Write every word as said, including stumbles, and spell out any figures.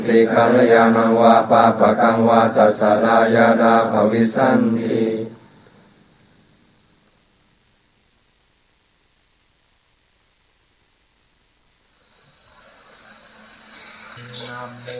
ติกัลยาณังวาปาปะกังวาตัสสะลายาดาภวิสันตินะโม